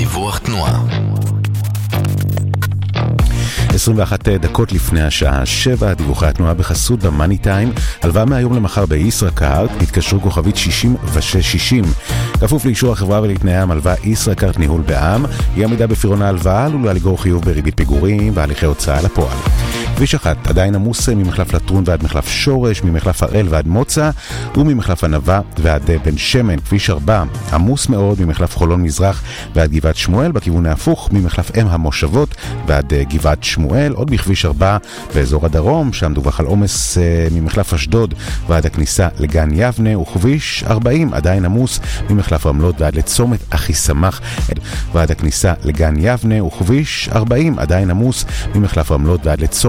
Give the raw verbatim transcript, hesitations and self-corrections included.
דיווח תנועה. עשרים ואחת דקות לפני השעה שבע, דיווחי התנועה בחסות במאני טיים. הלוואה מהיום למחר בישראכרט, התקשרו כוכבית שישים ושש שישים. כפוף לאישור החברה ולתנאי המלווה ישראכרט ניהול בע"מ. אי עמידה בפירעון ההלוואה עלולה לגרור חיוב בריבית פיגורים והליכי הוצאה לפועל. כביש אחת עדיין עמוס ממחלף לטרון ועד מחלף שורש, ממחלף הראל ועד מוצא, וממחלף ענבה ועד בן שמן. כביש ארבע עמוס מאוד ממחלף חולון מזרח ועד גבעת שמואל, בכיוון ההפוך ממחלף אם המושבות ועד גבעת שמואל. עוד בכביש ארבע באזור הדרום, שם דווח על עומס ממחלף אשדוד ועד הכניסה לגן יבנה. וכביש ארבעים עדיין עמוס ממחלף רמלות ועד לצומת אחי סמך ועד הכניסה לגן יבנה. וכביש ארבעים עדיין עמוס ממחלף רמלות ועד לצומת